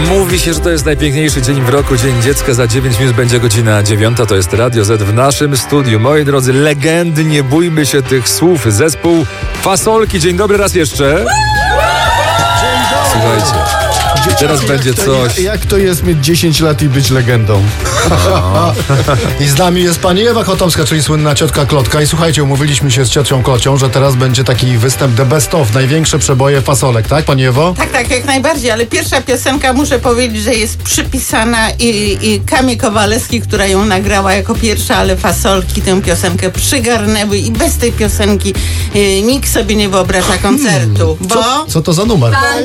Mówi się, że to jest najpiękniejszy dzień w roku, Dzień Dziecka. Za 9 minut będzie godzina 9. To jest Radio Z w naszym studiu. Moi drodzy, legendy, nie bójmy się tych słów. Zespół Fasolki. Dzień dobry raz jeszcze. Słuchajcie, teraz będzie coś. Jak to jest mieć 10 lat i być legendą? I z nami jest pani Ewa Chotomska, czyli słynna ciotka Klotka. I słuchajcie, umówiliśmy się z ciotką Klocią, że teraz będzie taki występ The Best Of, największe przeboje Fasolek, tak pani Ewo? Tak, jak najbardziej, ale pierwsza piosenka, muszę powiedzieć, że jest przypisana i Kamie Kowalewskiej, która ją nagrała jako pierwsza, ale Fasolki tę piosenkę przygarnęły i bez tej piosenki nikt sobie nie wyobraża koncertu, bo... Co to za numer?